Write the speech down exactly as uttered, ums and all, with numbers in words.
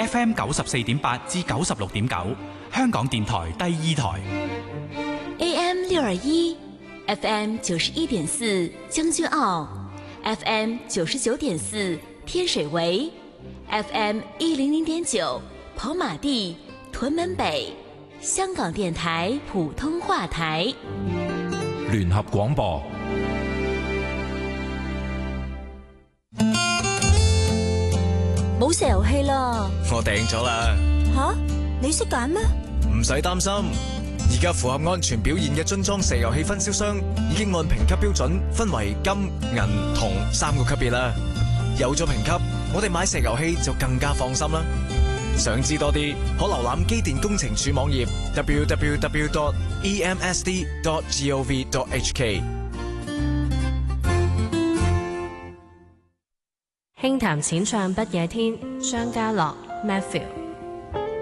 F M 九十四點八至九十六點九，香港電台第二台。 A M 六二一，F M 九十一點四將軍澳 ，F M 九十九點四天水圍 ，F M 一零零點九跑馬地、屯門北，香港電台普通話台。 聯合廣播。 冇石油氣啦！ 我訂咗啦。 吓，你識揀咩？ 唔使擔心，而家符合安全表現嘅樽裝石油氣分銷商已經按評級標準分為金、銀、銅三個級別啦。有咗評級，我哋買石油氣就更加放心啦。想知多啲，可瀏覽機電工程署網頁 double-u double-u double-u dot e m s d dot gov dot h k。 輕談淺唱不夜天，張家樂 Matthew。